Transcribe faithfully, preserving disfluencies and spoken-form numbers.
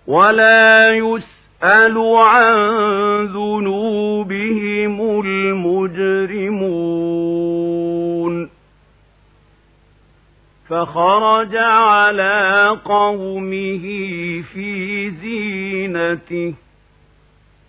ولا يسأل عن ذنوبهم المجرمون فخرج على قومه في زينته